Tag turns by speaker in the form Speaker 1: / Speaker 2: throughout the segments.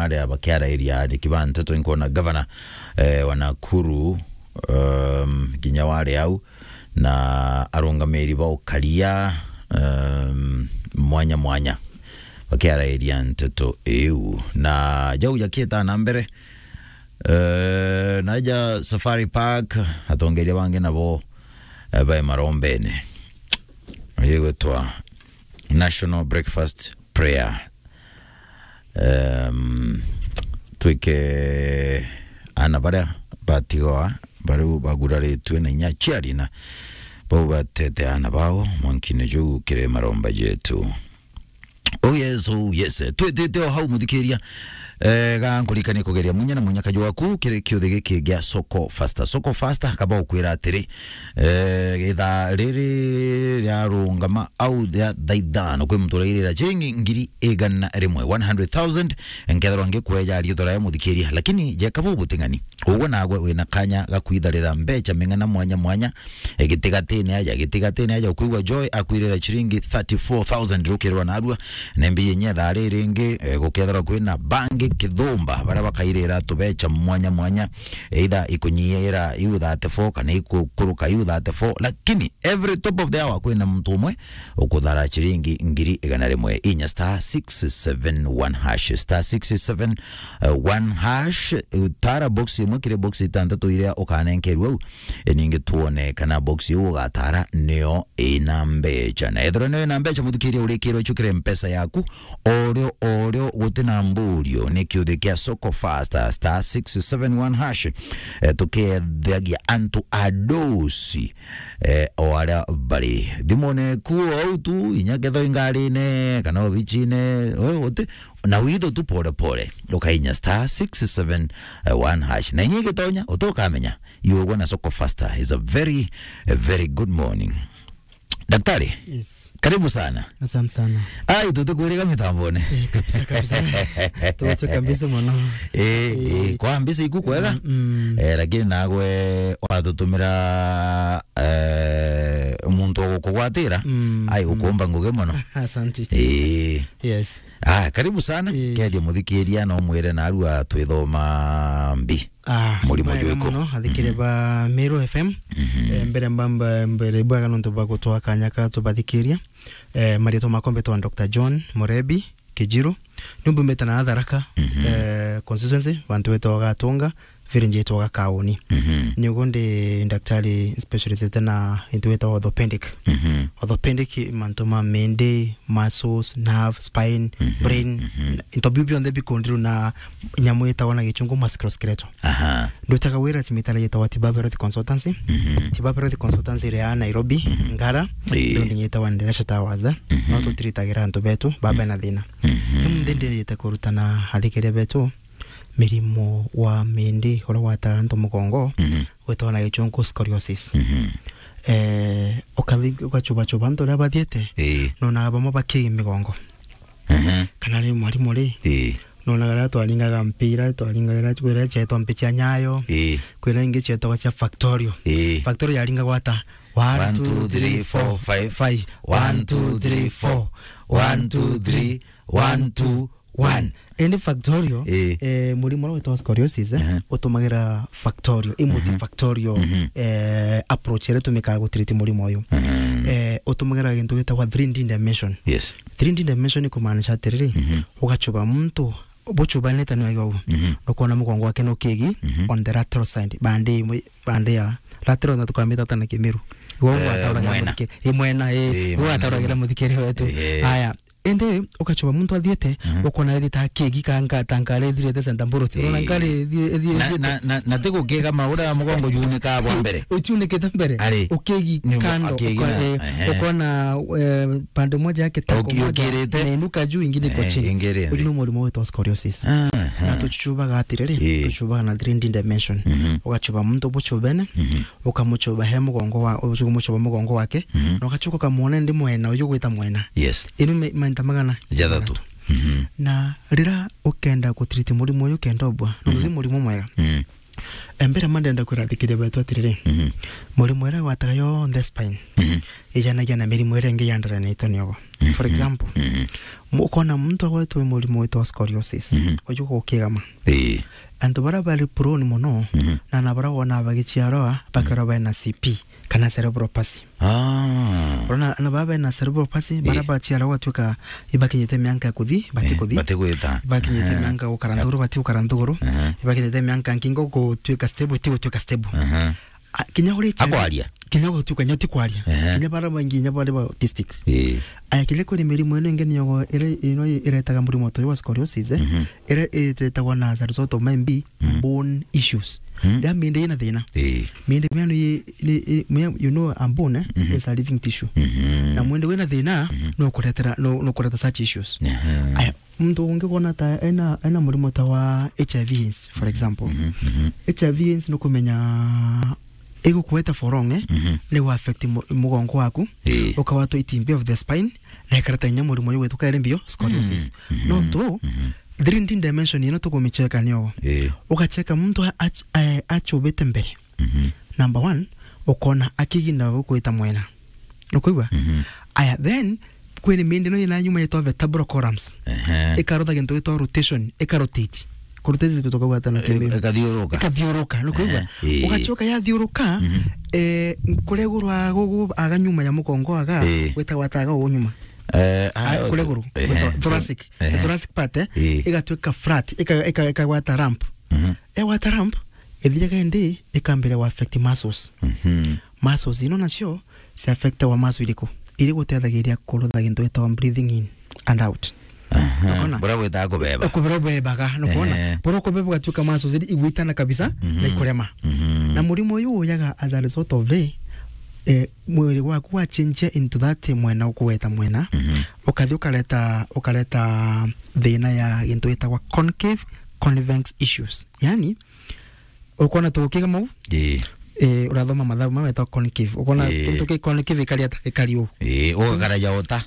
Speaker 1: baada bakiara area kibanta to inkona governor wa Nakuru ginya wale au na arungamiri ba ukalia mwanya bakiara area nteto eu na jau yaketa na mbere naja Safari Park atongeria bange nabo ba marombene yegotwa National Breakfast Prayer twike anabara batigoa baru bagurare tuena nyachiari na boba tete anabao mwankine juu kire maromba jetu. Oh yes twetete hau mudikeria gankulikane kugeria munya na munya kajwa ku kire kiuthige kigya soko faster kaba ukwira atiri itha riri ya rungama au ya daidano kwe muturairira chingi ngiri egana rimwe 100,000 ngethero ngekweja ari thora ya mudikeria lakini je kabo butingani ugo nagwe wina kanya gakwitharira mbecha mengana mwanya gitigatene aja kuigwa Joy akwirira chiringi 34,000 rukirwa narua nembi nyetha ringi gukethera kwina bangi kithumba bara bakairira tubecha mwanya either ikunyira you that 4 kana ikukuruka you that 4 lakini every top of the hour kwina mtu umwe ukuthara chiringi ngiri igana rimwe inya *671 hash *671 hash utara box imwe kire box itandatu iria ukanenkerwa eninge tuone kana box yo gatara neo ina mbecha na ethro neo ina mbecha muthikiria urikirwe chukire mpesa yaku oreo gutina mburio ni kiuthikia soko faster *671 hash tukethegia antu adosi oaria bari dimone kuo autu inyagetho ingarine kana obichine na wido tu pole ukainya *671 hash na nyige tonya utokamenya yugo na soko faster is a very good morning. Daktari,
Speaker 2: yes.
Speaker 1: Karibu sana.
Speaker 2: Asante sana.
Speaker 1: Ai tutukurika mitambone.
Speaker 2: Kabisa. Tuwacho kabisa mwana.
Speaker 1: Kwa ambisi iku kwega. Lakini nagwe watutumira umuntu okugwatira. Ai ukomba nguge muno.
Speaker 2: Asante. Yes.
Speaker 1: Karibu sana. Kedi muthikiria no mwire na arua twithoma mbi. Mulimo jweko
Speaker 2: no athikire ba Meru FM mbere bwaga nonto bagotwa kanyaka to bathikiria marito makombe to Dr. John Morebi Kijiru numbu metana atharaka consistency bantu weto gatunga virinje to kauni nyugonde daktari specialist na into orthopedic mantoma mende muscles nerve spine brain into bibi on the bikondru na nyamu itawana gichungu musculoskeletal ndotaka wera simitala yetawa Tibaberoth consultancy Tibaberoth consultancy rea Nairobi ngara ndo nyetawa ndesha tawaza no to tritagira nto betu baba na thina ndende yetakurutana hathikire betu mirimo wa mende hora wata nto mugongo wetona gichungu scoliosis ukachuba ndo raba diete no na bamo bakigi migongo kana ni mwalimu ri no na gara twalinga mpira twalinga kwera cheto mpicha nyayo kwera inge cheto cha factorio yalinga gwata 1 2 3 4 5 1 2 3 4 1 2 3 1 2 1 ende factorio mulimo wa scoliosis utumagira factorio multifactorio approach ile tumeka go treat mulimo yo utumagira gintu gita wa 3D dimension.
Speaker 1: Yes,
Speaker 2: 3D dimension kumaanisha terere ugachuba mtu bochuba neta no yago ukona mugongo wake no kigi on the lateral side bande ya lateral na tukamita tana Kimiru wo atauragira wo atauragira muthikere wetu haya ende ukachuba muntu athiete ukona thita kegi kanga tankare thirete sentamburo tona ngare
Speaker 1: na tego kega maura mugongo june ka bwa mbere
Speaker 2: uchune ketambere ukegi kando ukona pande moja yake tako na inuka juu ingine kwa chini ujino mulimo wetu scoliosis na tuchuba gatirere tuchuba na 3D dimension ukachuba muntu buchubene ukamuchuba he mugongo wa ukamuchuba mugongo wake na ukachuka kamuone ndi mwena uyo gwita mwena.
Speaker 1: Yes,
Speaker 2: inu tamagana
Speaker 1: jathatu
Speaker 2: na rira ukenda kutriti mulimo uyu kenda obwa no mulimo mwega mbere mandenda kurathikire betu atirire mulimo era watayo on the spine ijana mirimu irenge yandara nito nyogo. For example, mukona mtu agwetwe murimu witwa scoliosis ojuko ukigama antu bara bari prone muno na nabara wona bagichiaroa bakara bana CP kana cerebral palsy ona na baba na cerebral palsy bara bachiara watuka ibakinyete mianka kuthi
Speaker 1: batigwita
Speaker 2: ibakinyete mianka ukaranduru ukaranduru ibakinyete mianka nkingo gutwika stable kinya uri
Speaker 1: akwaria
Speaker 2: kinya gutuka nyoti kwaria kinya bara bangi nya bara autistic aya kile kuri mirimu eno ngeni yogo iretaga murimu to wa scoliosis iretagwa na as a result of maybe bone issues da minde ina thina minde miano you know bone is a living tissue na mwende wena thina no kureta such issues aya mtu ungekona ta ena murimu ta wa HIV for example HIV no kumenya ego kuweta foronge ne wa affect mugongo waku ukawato itimbi of the spine na karatanya muri moyo wetu kaire mbio scoliosis no to 3D dimension ino tuko micheka nyo ukacheka mtu achobete mbere number 1 ukona akigina gukwita mwena nukuiwa aya then kwene minde no ina nyuma yeto vertebral columns ikarota gento yeto rotation ikarotate kurutezi kutoka kwa tana kembe kadhiuruka nukuiwa ukachoka ya dhiuruka kuregurwa gugu aganyuma ya mukongo aga weta wataga unyuma kureguru thoracic part igatweka flat ikawata ramp wata ramp edhiga ende ikambere wa affect muscles muscles ino nacho si affect wa muscle iliko teathagiria kurutha gintu eta breathing in and out
Speaker 1: bora weta kubeba
Speaker 2: ga nukona bora kubeba gatuka maso zidi igwitana kabisa na ikurema na murimo yu yaga as a result of mwili waku wa change into that mwena ukuweta mwena ukathi ukaleta thina ya gintu etagwa concave convex issues yani ukona tukiga mau urathoma mathabu maweta concave ukona kintu concave ikariu
Speaker 1: ukara yaota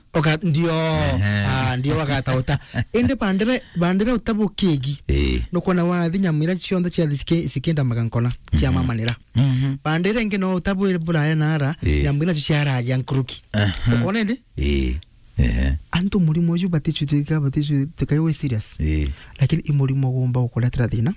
Speaker 2: ndio wakataota ende bandere utabu kegi nukona wa thinya mira cionthe cia sikenda magankona cia mamanira bandere ngeno utabu buraya nara nyamira cia raja nkuruki ukona ende antu murimo yu batichu tukayo serious lakini imurimo gomba ukuletera thina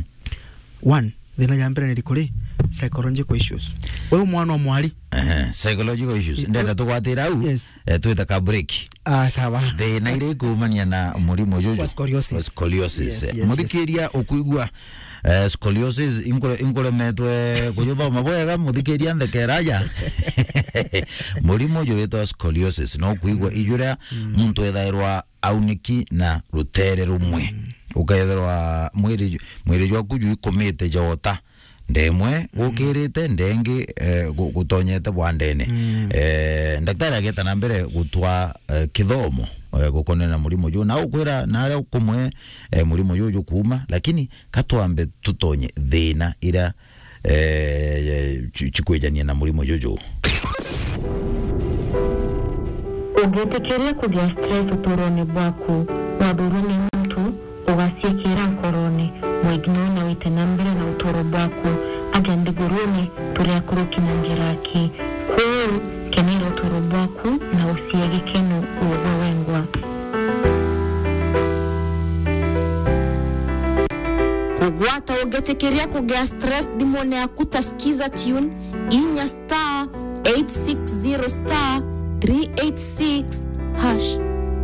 Speaker 2: 1 thina ya mbere ni kuri psychological issues wewe mwana wa mwali
Speaker 1: psychological issues ndenda tukwatira au twita ka break
Speaker 2: sawa
Speaker 1: thina ire kumania na murimo jojo scoliosis muthikiria ukuigua scoliosis inkore metwe kujuba maboya muthikiria ndekeraja murimo jojo scoliosis no kuigua ijura muntu ethairwa auniki na rutere rumwe ukaetherwa mwiri jwaku ju ikomete jota ndemwe ukirite ndengi gutonyete bwandene daktari ageta na mbere gutwa kithomo gukonena murimo ju na ukwira na kumwe murimo ju kuma lakini katwambe tutonye thina ira chikwijania na murimo ju
Speaker 3: ugetekeria kugia stress uturone bwaku waduruni mtu ugasikira korone mwignona wite nambere na utoro bwaku agende guruni turia kuruki na ngiraki kuu kenero utoro bwaku na usiege kenu uwe wengwa
Speaker 4: kugwata ugetekeria kugia stress dimone ya kutasikiza tune inya star 860 star 386 hash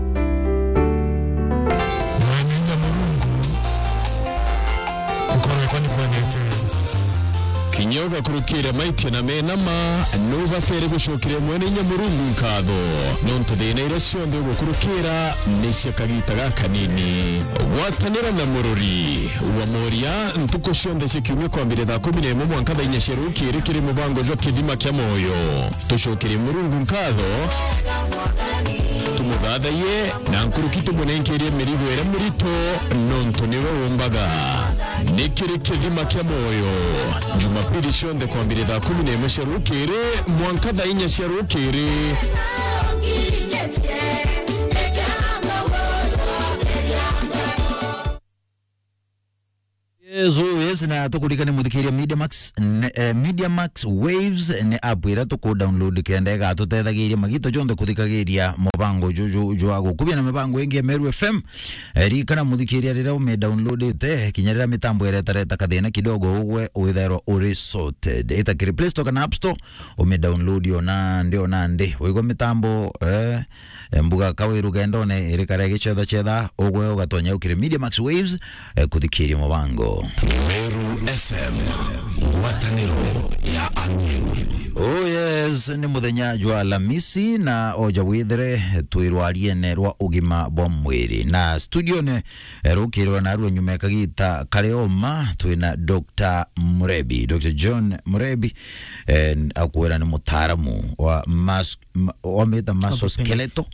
Speaker 5: kinyoga kurukire maite na menama nuba fere gushokire mwene nyamurungu nkado nonto de ina sionde gukurukira nishakagita gakanini watanira na mururi wa moria ntuko shonde shikimwe kwa mbere da 10 mu mwaka da inyesherukire kiri mu bango jo kidima kya moyo tushokire murungu nkado tumugada ye na nkurukito munenkerie mirigo era murito nonto niwe wumbaga nikiri kidima kya moyo Jumapili shonde kwa mbili da 10 mwesherukire mwanka da inyesherukire
Speaker 1: Yes, na tukulika ni muthikiria Media Max Waves ni app ira tuku download kende ga tutethagiria magito jonde kuthikagiria mubango juju wago kubia na mibango ingi Meru FM eri kana muthikiria rira ume download te kinyarira mitambo ireta kathina kidogo ugwe witherwa uri sorted ita kiri Play Store kana App Store ume download ona ndi wigo mitambo mbuga kawiru gendone iri kare gichetha ugwe ugatonya ukiri Media Max Waves kuthikiria mubango
Speaker 5: Meru FM wataniro ya Amiru.
Speaker 1: Oh yes, ni muthenya jwa Alhamisi na oja withere twirwarie ne rwa ugima bwa mwiri na studio ne rukirwa na rwa nyuma kagita Kaleoma twina Dr. Murebi, Dr. John Murebi akwera ni mutaramu wa musculoskeleto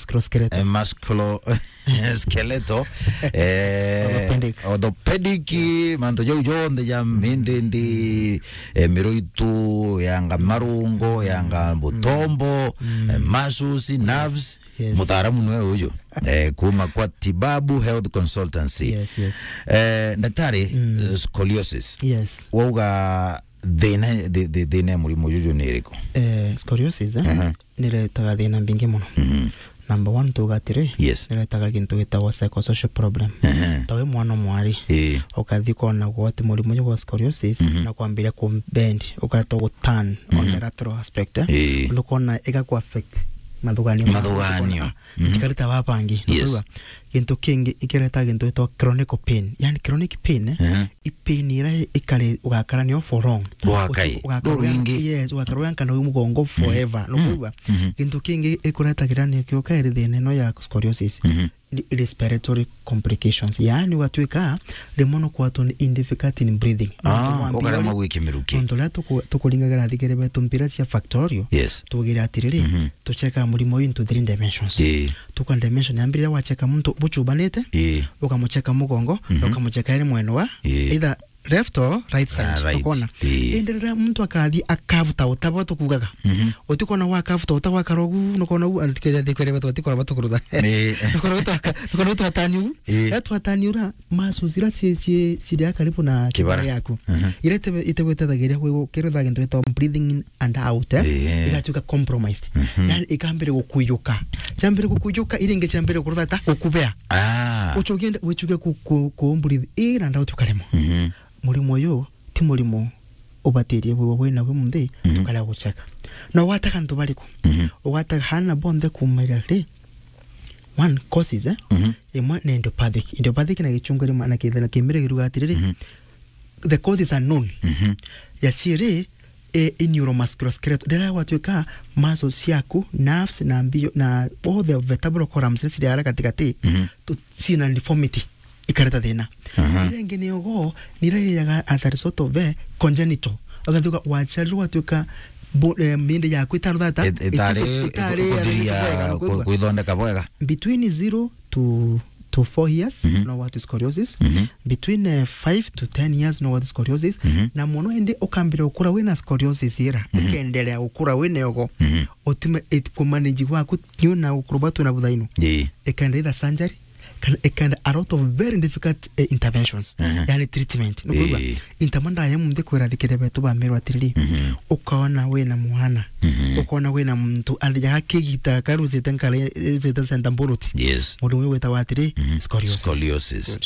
Speaker 1: orthopedic manto jonde ya mindi miroitu yanga marungo yanga butombo masusi nerves mutaramu nwe ujo kuma kwa tibabu health consultancy. Daktari scoliosis woga dene murimu juju niriko
Speaker 2: scoliosis niretaga thina mbingi muno. Number 1 tugatire niretaga gintu gitagwa psychosocial problem. Tawe mwana mwari ukathiko na gwote murimu wa scoliosis na kwambira ku bend ukato go turn on the lateral aspect ndukona ega affect madhuganio tikarita wapangi nduwa gintu kingi ikireta gintu to chronic pain, yani chronic pain ipain ira ikare ugakarania for long ugakarania kana umugongo forever nduwa gintu kingi ikureta kirani kioka irithene no ya scoliosis respiratory complications, yani watuika lemono kwa toni difficulty in breathing
Speaker 1: okara mawiki miruki
Speaker 2: ndola tukulinga garathikere betu mpira cia factorio tugira atiriri tucheka mulimo into 3 dimensions tuka dimension yambira wacheka muntu buchubanete ukamucheka mugongo ukamucheka ere mweno wa either left or right side ukona endelea mtu akathi akavuta utaba tukugaga utikona wakavuta utaba karogu nukona u atikere dekere betu atikora batukuruza nukona utu ataniu etu ataniura masuzira si karibu na kibara yako irete itewethagiria kwigo kiretha gintu eto breathing in and out igatuka compromised yani ikambere gukuyuka chambere gukuyuka iringe chambere kurata ukubea uchogenda wichuke ku breathe in and out kalemo mulimo yo ti mulimo obatirie bwo na bwo munde tukala gucheka no wataka nto baliko wataka hana bonde kumirare one causes emwe ne endopathic na gichungere mana kithana kimire girugatirire the causes are known yachire neuromusculoskeletal dera watuka maso siaku nerves na mbio na all the vertebral columns sira katikati to sina deformity ikareta thina irenge ni ogo nirayaga as a result of congenital agathuka wacharu watuka minde ya kwitaru data
Speaker 1: itare kuidhondeka bwega
Speaker 2: between 0 to 4 years know what is scoliosis between 5 to 10 years know what is scoliosis na mono ende okambira ukura wena scoliosis ira ikendelea ukura wene ogo otime manage waku nyuna ukurubatu na budhaino ekende either surgery can a lot of very difficult interventions yani treatment nukuba intamanda ya mumde kwera dikere betu ba Meru atiriri ukaona we na muhana ukaona we na mtu alija kigita karuze tankale zeta sendamburuti mudu we wetawatiri scoliosis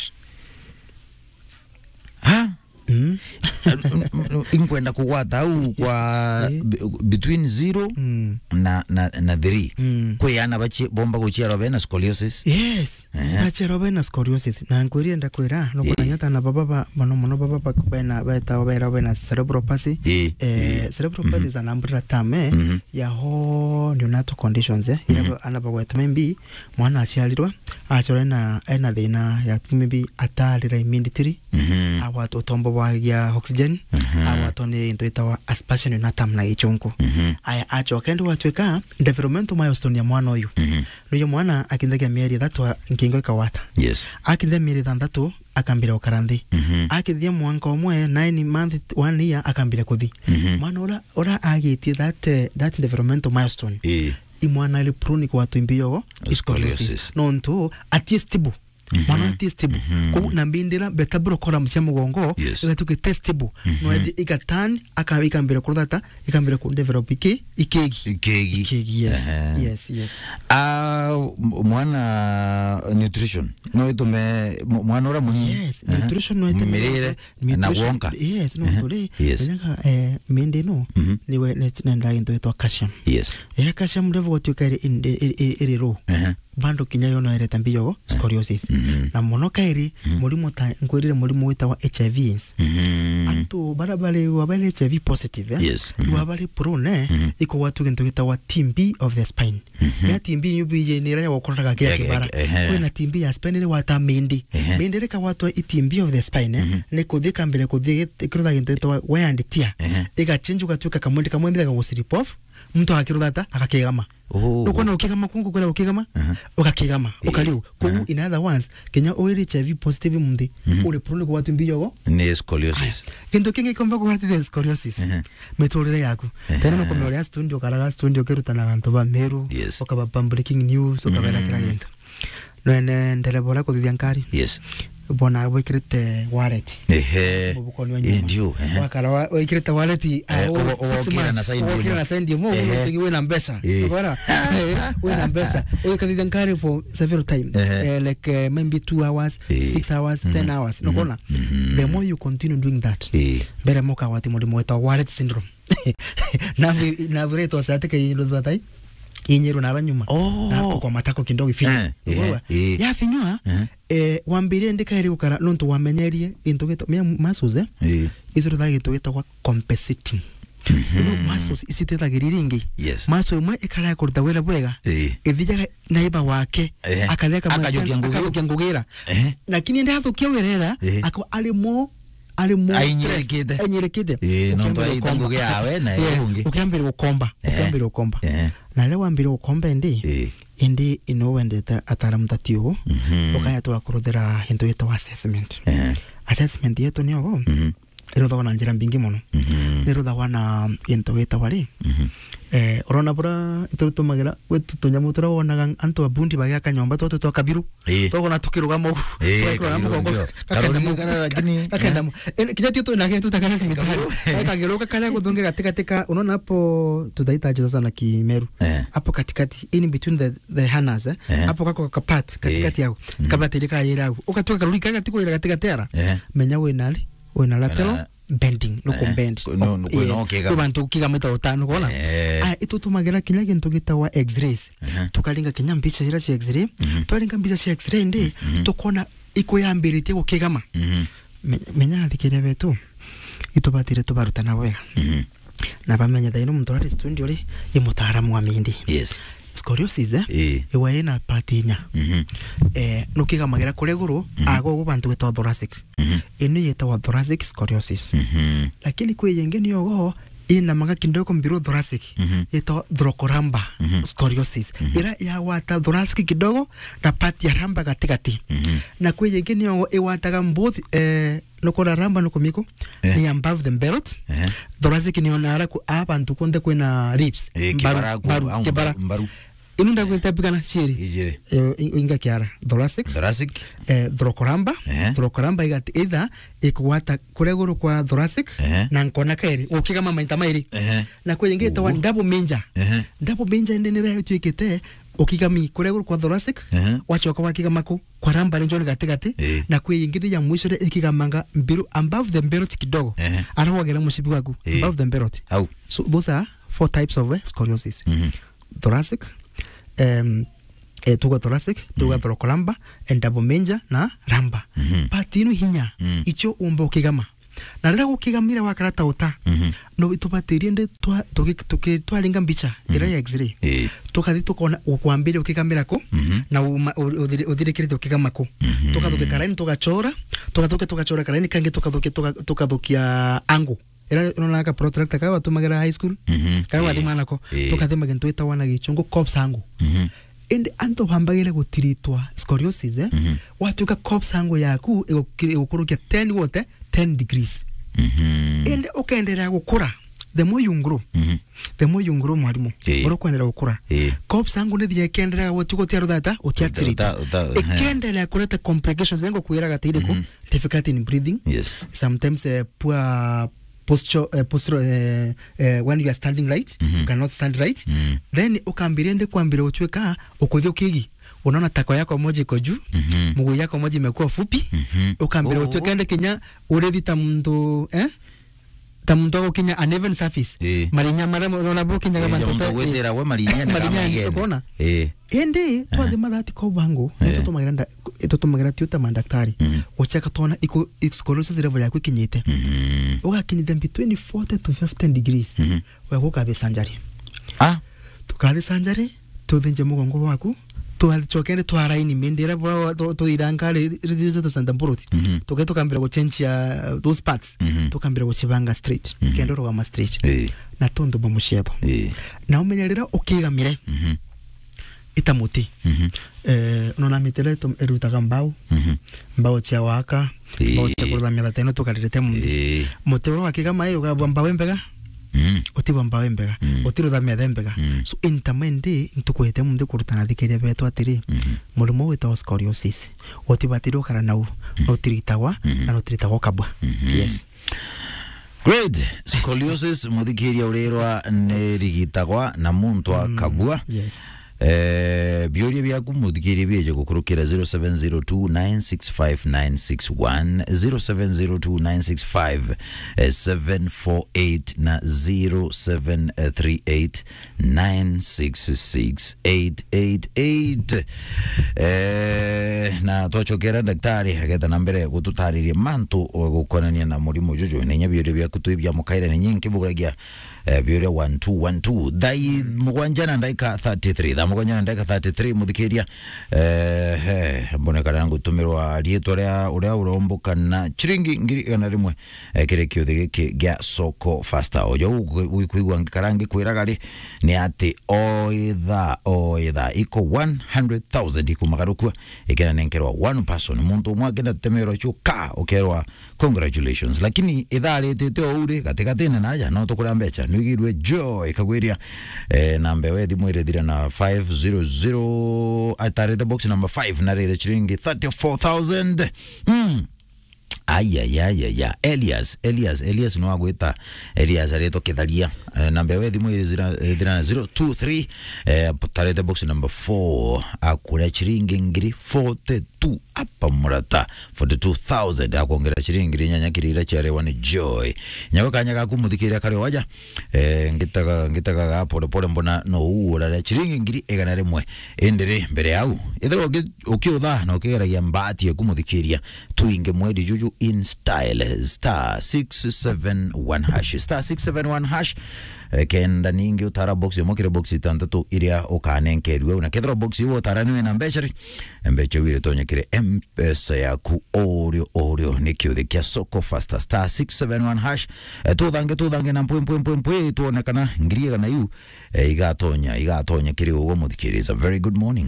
Speaker 1: inkwenda kuwata au kwa between 0 na 3 kweyana bachi bomba kuchira bena scoliosis
Speaker 2: bachira bena scoliosis na nkwiri enda kwira no kunanyata na baba mono baba bena beta bena cerebral palsy cerebral palsy is an umbrella term ya ho neonatal conditions ya anabagweta maybe mwana achialirwa achora na ena thina ya maybe atalira immediately awatu tombo ya oxygen awatone into itawa aspiration neonatum na ichungu aya acho kendo watweka developmental milestone ya mwana uyu no mwana akindega mieri thatu nkingo ikawata akindega mieri thatu akambira ukaranthi akithia mwanka omwe 9 month 1 year akambira kuthi mwana ora agitie that developmental milestone imwana ile prone kwa tuimbiyo scoliosis no nto atiestibu mwana testable ko na mbindira betabro kora msya mugongo igatuke testable no igatani ikambere kurata ikambere ku develop ikegi yes
Speaker 1: mwana nutrition no itume mwana ora muni
Speaker 2: nutrition no itume
Speaker 1: na wonka
Speaker 2: no tole mende no niwe nenda into to calcium era calcium mrevo tukaire iri ro bando kinyayo no ere tambiyo scoliosis na monokairi mulimo ngwirire mulimo wita wa HIVs antu barabale wabale HIV positive wabale prone iko watu kintu kita wa TB of the spine ya TB yubi nira ya wakoraka kia kibara na TB ya spine ile wata mende ka watu wa TB of the spine ne kuthika mbele kuthika kiruda kintu kita wa and tia ika change ukatuka kamwende ka gusiripof mtu akirudata akakegama ukona ukigama kungu kwela ukigama ukakegama ukaliu ku in other ones kenya oiri HIV positive mundi ule prone kwa watu mbiyogo
Speaker 1: ni scoliosis
Speaker 2: kintu kingi komba kwa watu scoliosis metolere yako tena no komolea studio kerutana bantu ba meru okaba breaking news okabera kila kintu no ndele bola ko diankari bona wekirete wallet
Speaker 1: ndio
Speaker 2: wakala wekirete wallet
Speaker 1: okira na
Speaker 2: send mo ukiwe na mbesa bora we na mbesa ukadida nkari for several times like maybe 2 hours 6 hours 10 hours no kona the more you continue doing that bere moka wati modimo weta wallet syndrome na vireto asate ke ilo zatai inyero na nyuma kwa matako kindogo ifinya ya finywa wambire ndika iri ukara nonto wamenyerie intogeta masuze izo thagito gitwa compensating masos isitethagiriringi maso imwe ikara kurita wera bwega ithijaga naiba wake akatheka akajokia ngugira lakini ndi hathukia werera ako alimo anyerekete
Speaker 1: no to aitango gyawe na yungi
Speaker 2: ukiambira ukomba na leo ambira ukomba ndi inowendeta ataramtatio ukaya to akurodera into yeto assessment yeto niyo ero dawana njira mbingi mono nero dawana into yeto wali orona bura ituruto magera wetu tonyamutura wona anto abundi bagya kanyomba toto to kabiru to gona tukirugamo akenda kijati to nage tutakana simitari akageroka kala kudunge katika unaona hapo tudaitaje sasa na kimeru hapo katikati in between the harness hapo kako kapat katikati yao kabaterika yera ukatoka karuli katika ile katika tera menya wena lateral bending no bend no kubantu kigameta utano kona ito tumagira kinya kintu gitawa x-rays tukalinga kinya mbicha ira ci x-ray twalinga mbicha ci x-ray ndi tukona iko yambirite gukigama menya thikire betu itubatire tubarutana wega na bamenya daino muntu ari studio ri imutaramu wa mindi scoliosis ewa ina patinya nukigamagira kure guru ago gubantu geta thoracic ino yeta thoracic scoliosis lakini kweyenge niyogo ina manga kindoko mbiro thoracic yeta thoracoramba scoliosis ira ya wata thoracic kidogo na pati ya ramba katikati na kweyenge niyogo ewataga both nokora ramba nokomiko ni above the belt thoracic ni onara ku abantu konde kwena ribs baru inunda kwetapikana siri
Speaker 1: ijire
Speaker 2: inga kiara thoracic thoracoramba igati either ikwata kureguru kwa thoracic na nkona kairi ukigama mainta mairi na kweyenge tawa double manger ndene rayo tuikete ukigami kureguru kwa thoracic wachoka wakigamako kwa ramba njoni katikati na kweyenge ya mwisho ikigamanga mbiru above the belt kidogo arawagera mushibi wagu above the belt so those are 4 types of scoliosis thoracic tuga thoracic tuga thoracoramba and double manger na ramba patinu hinya icho umba ukigama na rira gukigamira wakarata uta no itubatirie ndi twalinga mbicha ira ya x-ray tukathi tukona ukwambire ukigamira ko na uthirikirite ukigama ko tukathuke karani tukachora karani kangi tukathukia angu era unaona ka protractor ka watu magera high school ka watu manako tukathema kintu itawana gichungu cops angu ende anto hambagire gutiritwa scoliosis watu ka cops angu yaku igukurukia 10 wote 10 degrees ende ukaendelea gukura the more you grow the more you grow mwalimu urokwenera gukura cops angu ne thia kendera wotuko tia ruthata utiatirita ikendera kureta complications zengo kuira gatire ko difficulty in breathing sometimes poor posture when you are standing right you cannot stand right then ukambirende kwambire utweka ukothio kigi unaona tako yako moja iko juu mguu yako moja imekuwa fupi ukambire utweka Kenya urethi tamundo tamundo Kenya uneven surface marinya maramo unaona bo Kenya kama mtoto
Speaker 1: wetera we marinya na kama
Speaker 2: ngene ende twaze madhati ko bango toto magira tiuta mandaktari ocheka tona iko sclerosis level yako kinyite ugakinyite between 40 to 15 degrees wego ka sanjari tukale sanjari tuthinje mugongo waku tuachokene twaraini mendera to irangale reduce to santa mpuruti tuketo kambira go change those parts tukambira go chivanga straight kendo roga straight na tondo bamushedo na umenyerera ukigamire itamuti nona mitele to erutaga mbao cha waka mbao cha kurda mela teno tukalirete muti ro akiga mai uga mbao embega utiba mbao embega utiru da medembega so intamende ntukwete munde kurutana dikeria beto atiri mulimo wita scoliosis utiba tiro kana nau utiritawa na utiritawa kabwa yes.
Speaker 1: Great. Scoliosis mudhikiria urerwa nerigitagwa na muntu akabua.
Speaker 2: Yes.
Speaker 1: Biori byaku mudhikiria byeje gukurukira 0702965961 0702965748 na 0738966888 na tochokera daktari ageta nambere gututaririe mantu gukonania na murimo jojo nenya biori byaku twibya mukaire nenyinki buguragia biori 1212 dai mugwanjana ndaika 33 mugwanjana ndaika 33 mudhikiria mbonekana ngutumirwa rietwa uria uromboka na chiringi ngiri na rimwe kirekio thigiki gya soko faster ojo wikuigwa ngikarangi kwiraga ri ni ati oitha iko 100,000 ikumagarukwa ikena nenkerwa one person muntu umwe agenda temero chuka okerwa congratulations lakini idhari tete oure katikati na naja no tukura mbecha nigirwe joy kagwiria nambe wethi mwire thira na 500 atare the box number 5 na rere chiringi 34,000 Aya Elias no agwita Elias areto kitharia nambe wethi mwire thira na 023 tare the box number 4 akura chiringi ngiri 42 apa murata 42,000 akongera chiringi nyanya kirira charewa ni joy nyawe kanya gakumuthikiria kare waja ngitaga pole mbona no ura chiringi ngiri egana rimwe endere mbere yau ithero ukiutha na ukigeragia mbati kumuthikiria tuinge mwedi juju in style star 671 hash star 671 hash kenda ningi utara box yomokire box itandatu iria ukanenkerwe una kethro box yo utaraniwe na mbechari mbeche wire tonyekire mpesa yaku orio nikiuthi kia soko faster star 671 hash tuthange na mpwe tuonekana ngiriga na yu igatonya kiri ugo muthikiriza very good morning.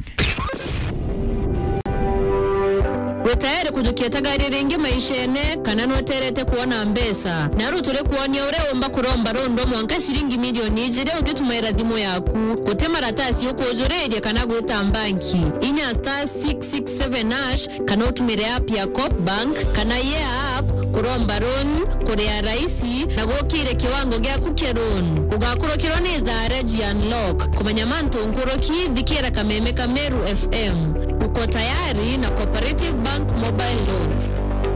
Speaker 6: Wetayari kujukieta gari ringi maishene kana noterete kuona mbesa naruture kuonia ure omba kuromba rondo mwanka shiringi milioni ijire ugitumira dhimu yaku kutema ratasi yoko ujoreje kana gweta banki inya star 667 hash kana utumire app ya Coop Bank kana ye app kuromba ron kurea raisi na gukire kiwango gya kukeron ugakuro kironi dhare unlock kumenya manto nkuroki dhikira kameme Kameru FM uko tayari na Cooperative Bank mobile loans.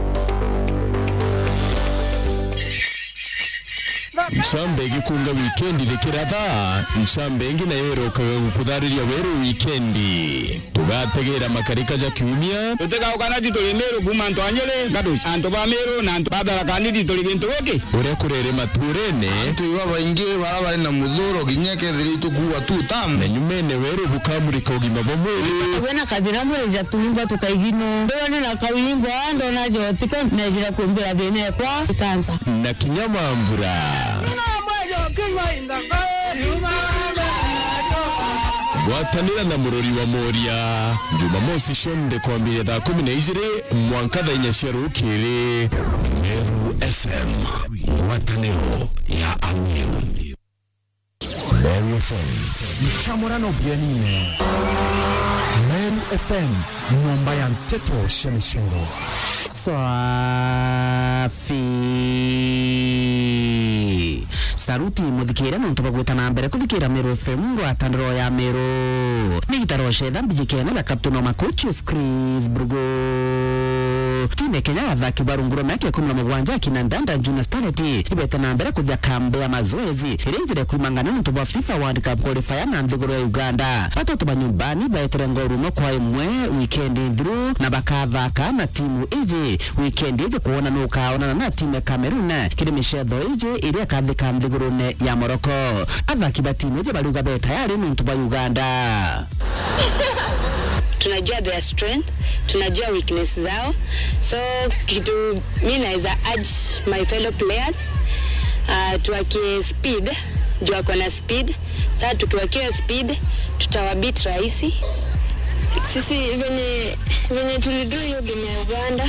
Speaker 5: Nshambe gikunga weekendi lekirada nshambe ngina yero kudhariria weru weekendi tugategera makarika ja kiumia
Speaker 7: tutega ukanati tolenero kumanto anyele gado anto bamero na anto badala kanidi tolibento woke
Speaker 5: ure kurere maturene
Speaker 7: tu baba inge baba na mudhoro ginyeke dhiritu kuwa tu tam
Speaker 5: na nyumene weru bukamurika ugima bomwe
Speaker 8: wena kadira mwe ja tumba tukaigino ndio na kawimbo ando najo tika najira kumbira bene kwa kansa
Speaker 5: na kinyama mbura gwatanira na murori wa Moria Jumamosi shonde kwa mbili thaa 12 mwanka thaa 4 cia rukiri.
Speaker 9: Meru FM gwataniro ya Amiru. Meru FM mchamorano bienine. Meru FM nyumba ya mteto shemishoro.
Speaker 10: Safi saruti muthikira no ntuba gwetana mbere kuthikira Meru FM gwataniro ya Meru ni gitaroshe dhambi jikena la kapteno makochi Chris Brugo time Kenya athaki barunguro make 17 kinandanda Junior Starlet ibetana mbere kuthia kambe ya mazoezi irinjire kuimangana no ntuba FIFA World Cup qualifier na nthiguro ya Uganda batoto banyumbani baetere ngoru no kwa imwe weekend through na bakathaka na timu iji weekend iji kuona no kaona na timu ya Cameroon kirimishedho iji iria kathika nthigurune ya Morocco athaki ba timu iji baluga be tayari no ntuba Uganda.
Speaker 11: Tunajua their strength, tunajua weakness zao. So kitu mimi naweza urge my fellow players tuwakie speed, jua kuna speed. Sasa tukiwakia speed tutawabit rahisi. Sisi venye tulidu hiyo game ya Uganda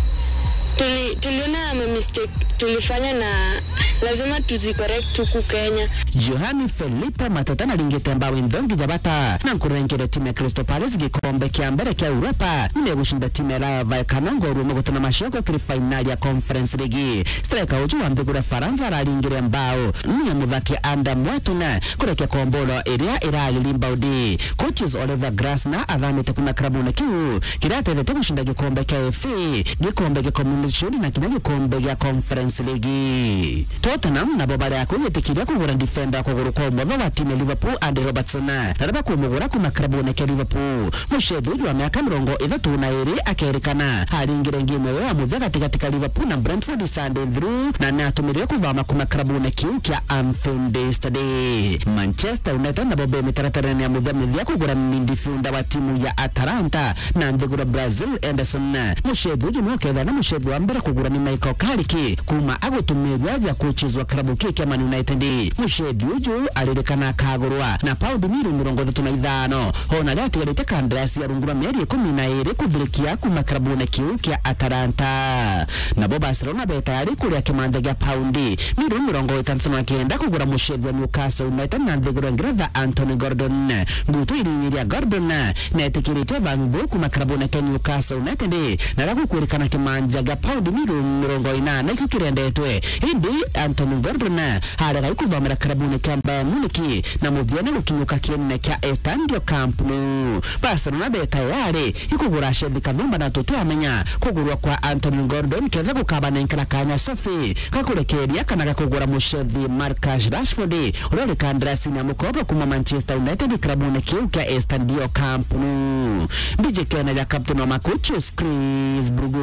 Speaker 11: tuliona mistake tulifanya na lazima tuzicorrect tuku Kenya.
Speaker 10: Johanny Felipe Matatana lingetemba windongi jabata na nkurengere timu ya Crystal Palace gikombe kia mbere kia Europa nime gushinda timu ya Rayo Vallecano ngoru gutana mashoko kuri finali ya Conference League. Striker uju wa mbegura Faransa ralingire mbao niye muthaki Anda Mwetuna kurekia kombolo area irali limbaudi. Coaches Oliver Grasner athamite kuma klabu na kiu kiratete gushinda gikombe kia FA gikombe kia Community Shield na kina gikombe kia Conference League. Tottenham na bobare yakugetikiria kugura defender kuguru kwa umotho wa timu Liverpool Andy Robertson na bakumugura kuma klabu na Liverpool mushedu wa miaka 32 akerikana haringire ngime ya muthega katika Liverpool na Brentford Sunday through na natumire kuvama kuma klabu na kiu kia Anfield Stadium. Manchester United na bobe mitaratara ya muthemithia kugura midfielder wa timu ya Atalanta na ndegura Brazil Anderson mushedu no kenda na mushedu wa mbere kugura ni Michael Carrick kuma agutumirwa ya kuchezwa klabu kike Man United. Mushedi uju alirikana kagurwa na pound 35 hona lati galite kandarasi ya rungura mieri 12 kuthirikia kuma klabu na kiu kia Atalanta na bo Barcelona betayari kuria kimanda gya pound 59 kugura mushedi wa Newcastle United na ndegura Ngeretha Anthony Gordon ngutu irinya Gordon na etikirite vangu kuma klabu na Newcastle United na rakukurikana kimanja gya pound 40 kikirendetwe hindi Anthony Gordon haraga ikuvamira karabuni kamba Munich na muthiane gukinyuka kiene kya Estadio Camp Nou. Barcelona betayari ikugura Shedi Kavumba na tutamenya kugurwa kwa Anthony Gordon keza gukabana inkana kanya Sophie kakurekeria kana kugura Mushedi Marcus Rashford urole kandarasi na mukopo kuma Manchester United karabuni kya Estadio Camp Nou. Bijekena ya captain wa Makuchus Chris Brugo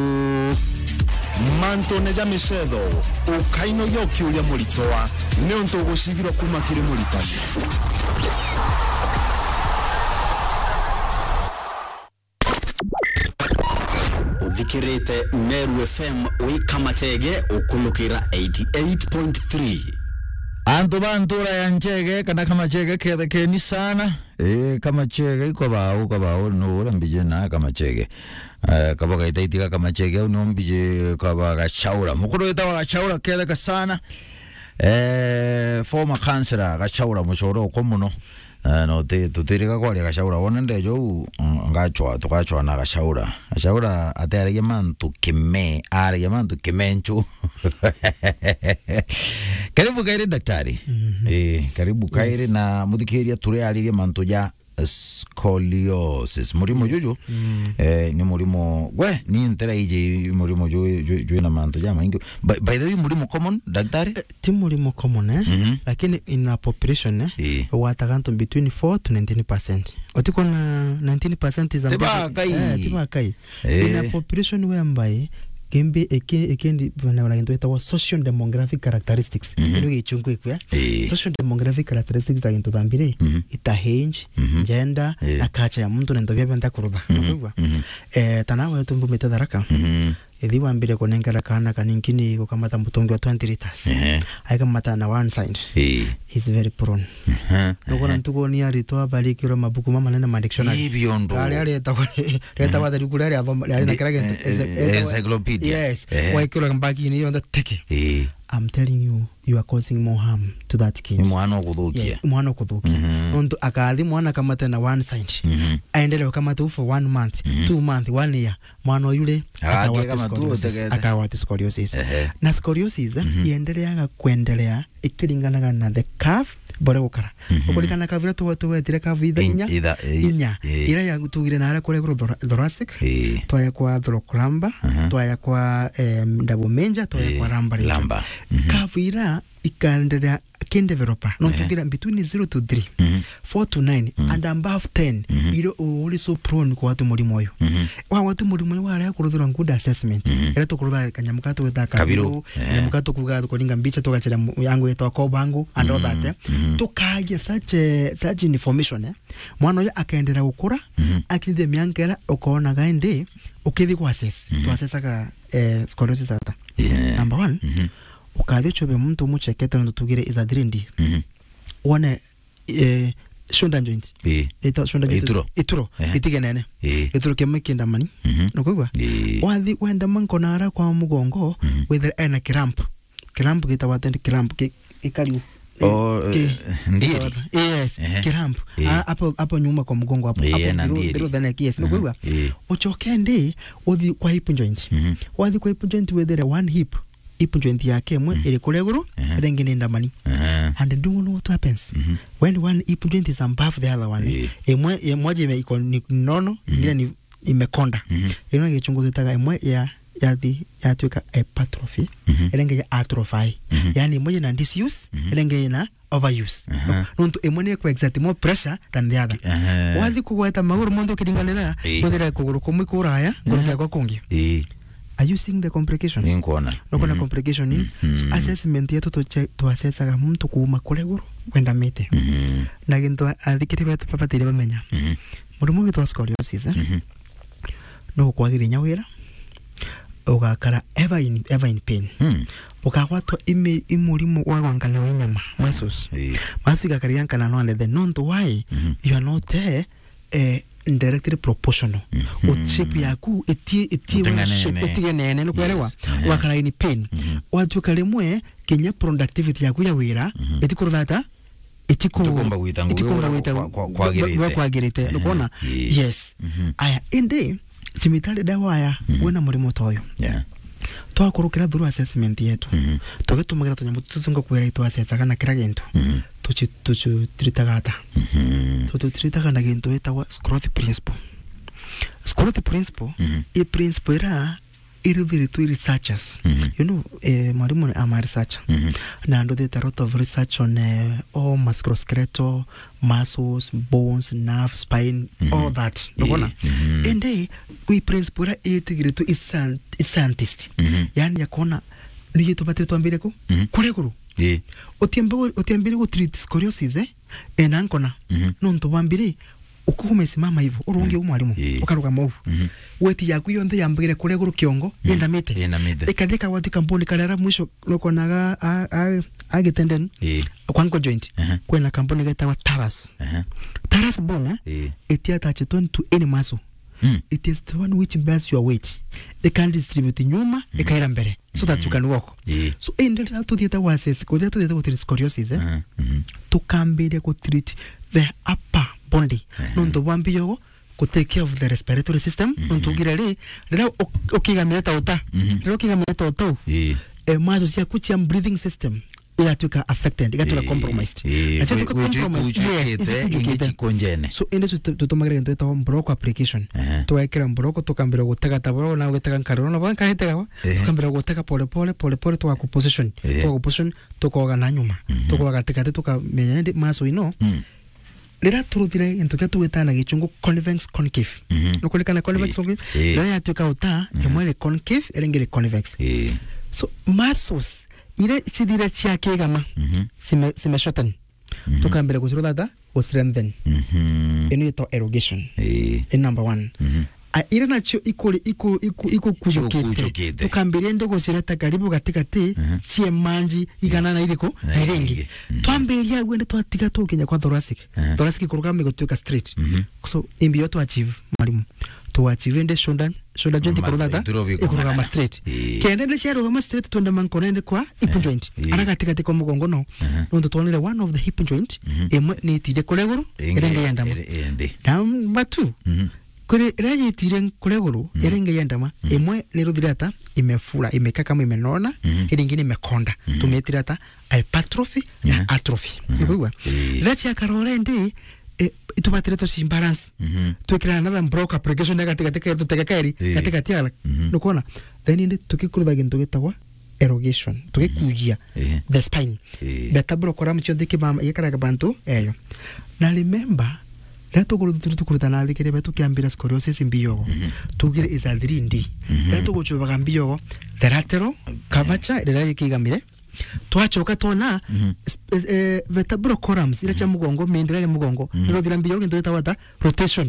Speaker 9: Manto neja misedo ukaino yoki ulia mulitoa neonto gusigirwa kuma kiri mulitani. Uthikirite Meru FM wikamatege ukulukira 88.3
Speaker 1: Anto bantura ya nchege kana kama chege kede keni sana kama chege iko bao no urambije na kama chege kaba kaitaitika kama chege au nombije kaba gachaura mukuru ita gachaura kede ka sana former councillor gachaura mushoro komuno no te tutirika kwa gachaura wonende jo ngachwa na gachaura atare yamantu kime are yamantu kimenchu. Karibu kairi daktari. Karibu kairi na muthikiria turi aririe mantu ya scoliosis murimo juju ni murimo we ni ntera ije murimo jo na mantu ya maingi by the way murimo common daktari
Speaker 2: ti murimo common lakini in a population wataganto between 4 to 19%. Otiko na 19% is
Speaker 1: tiba
Speaker 2: kai in a population whereby Kembe ekendi bana ngento social demographic characteristics ndio gichungwe kwa social demographic characteristics ta ngento tambire ita age gender na kacha ya mtu ndio bya benda kurudha kwa tanawe tumbo metadaraka ethi wambire kunengera kana kaninkini gukamata mutungi wa 20 liters aikamata na one side is very prone nokona ntukoni aritwa balikiro mabuku mama nene ma dictionary
Speaker 1: ibiondo
Speaker 2: ali reta wa dari kulari athoma ali na kirage
Speaker 1: encyclopedia
Speaker 2: yes waikiro kambaki ni yonda teke I'm telling you, you are causing more harm to that kid.
Speaker 1: Mwana kudhukia.
Speaker 2: Yes, mwana kudhukia. Nonto akaadhi mwana kamata na one side. Aendele kamata for 1 month, 2 month, 1 year. Mwana yule akawati scoliosis. Na scoliosis iendelea kuendelea ikilingana na the curve bora gukara. Ukolikana curve to wetire curve inya. Ira ya tugire na ara kore thoracic. Twaya kwa thoracolumbar, twaya kwa double major, twaya kwa lumbar. Kavira ikaendelea developer no tugira between 0 to 3 4 to 9 and above 10 iro uli so prone kwa watu mulimo oyo wa watu mulimo wale akuruthira good assessment era tukurutha kanyamukato weta kabiro nyamukato kuga kulinga mbicha tukachira yangu yeto kwa bangu and all that tukagia such information mwana oyo akaendelea gukura akithie miankera ukoona gaende ukithi kwa assess to assess aka scoliosis ata number 1 ukathi chobe mtu mucheketa ndo tugire is a 3D one shoulder joint ito shoulder joint ituro itigenene ituro kemekenda mani nokugwa wathi wenda manko nara kwa mugongo with ena cramp kitawatende cramp ikali
Speaker 1: ndiri
Speaker 2: yes cramp hapo nyuma kwa mgongo hapo ndiro the yes nokugwa uchokende uthi kwa hip joint wathi kwa hip joint with one hip hip joint yake mwe ile kureguru rengine ndamani and do you know what happens when one hip joint is above the other one emwe moja iko nono ingine ni imekonda ino kichunguzo taka emwe ya tuika hypertrophy elenge ya atrophy yani moja na disuse elenge na overuse nonto emwe ne kwa exactly pressure than the other wathi kuweta maguru mondo kidingalera kodera kuguru kumwe kuraya kuraya kwa kongi Are you seeing the complications?
Speaker 1: Ninkona.
Speaker 2: Nokona complication ni so assessment yetu to assess aga mtu kuuma kureguru wenda mete. Na ginto athikire wetu papa tire bamenya. Murumo witu scoliosis no kwagire nyawira ugakara ever in pain. Ukagwatwa imurimo wagwangana wenyama muscles. Masu gakariankana no and the non to why you are not directly proportional shape yaku itigenene no kwelewa wakara in pain watu kalemwe kenya productivity yaku ya wira itikurudata
Speaker 1: itikumba guitangu
Speaker 2: kwa girite nokona yes aya ende simitale dawa ya wena murimo toyo twakurukira through assessment yetu tugetumagira tunyamu tutunga kwera itu assessa kana kira gento tuchu tritagata tritagata na gento eta growth principle e principle era very to researchers you know mwalimu ama researcher na ndo the lot of research on all musculoskeletal muscles bones nerve spine all that ndona ende we principle era integrate is scientist yani yakona niye tupate tuambire ko kureguru otiambire go treat scoliosis enankona nonto bambire ukuhumesimama hivyo urungi umwalimu ukaruka mwu weti yaku yonde yambire kureguru kiongo yenda mete ikathika wati kampuni kalera mwisho nokonaga agitenden kwanko joint kwena kampuni getawa Taras bona it attached to any muscle it is the one which bears your weight they can distribute nyuma ikaira mbere so that you can walk so ended to the assess ko to the scoliosis to kambire ko treat the upper body nondo bambiyo ko take care of the respiratory system nondo girere lera okigameta ota lera okigameta ota mazo sia kuchia breathing system yatuka affected igatuka compromised achatuka compromised so indeso tutomagire ndo eta broko application to ekera broko tukambira gutega taboro na gutega nkariro na banka hitega tukambira gutega pole to ku position to ko na nyuma to ko gatika tukamenya ndi maso ino lera turutire into kya tuwetana gichungu convex concave nokulikana convex concave lera yatuka uta kemwele concave erengere convex so muscles ile sidira chiake gama sime shorten tukambira kusiro data go strengthen eno to erogation in number 1 ira nacho iko kujokete tukambiria ndego zirata karibu katikati sie manji iganana iriko iringi twambiria gwende twatiga tukinya kwa thoracic kurugambe gutuka straight so imbio to achieve mwalimu to achieve ende shoulder joint ikurugama straight kende ne shero ma straight twenda mankonende kwa hip joint ara katikati kwa mugongo no ndo twonire one of the hip joint emwe ni tide kureguru irenge yandama number 2 kuri raje tire kureguru irenge yandama emwe ni rudirata imefura imeka kama imenona irenge ni mekonda tumetirata hypertrophy na atrophy ibuwa raje akarore ndi itubatire to imbalance tukira another broke application katika tutekakairi katika tiala nukona then indi tukikurutha gintu gitagwa erogation tukikujia the spine beta brokora mcho ndiki mama yekaraga bantu eyo na remember Rato kuruta na thikire betu kiambira scoliosis mbiyogo tugire is a 3D rato guchubaga mbiyogo the lateral curvature ira yikigamire twachoka tona vertebral columns ira cha mugongo mendera ya mugongo iro dira mbiyogo ndo tawata rotation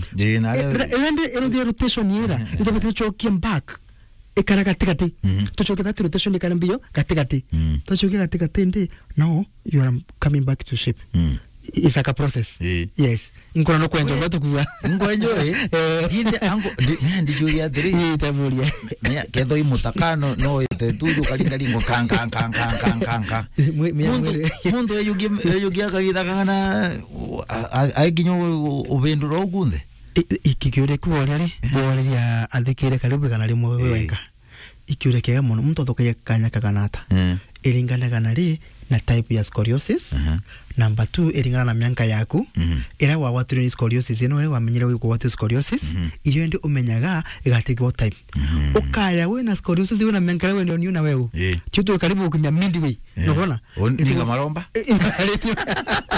Speaker 2: ero rotation yera ito bete chokia back ekara katikati tuchoke that rotation ekara mbiyo katikati tuchoke katikati ndi now you are coming back to shape it's like a process yes ingona no kwenjo bato kuva ngwenjo inde ango ndi julia 3 tabulia kedo imutakano no ite tuju kalingalingo kanka mundo yugia kagida kana aiginyo ubenduro ugunde ikikyure kuolere ya adhikire karibu kana limwe wenga ikiure kega muno mtu thoka yakanya kaganata ilingana kana ri na type ya scoliosis number 2 ilingana na mianka yaku ira wa watu ni scoliosis ino we wamenyera we what scoliosis iyo ndi umenyaga igatikwa type ukaya we na scoliosis we na mianka we ndio na wewe tutu karibu kunya midway unaona
Speaker 1: ni maromba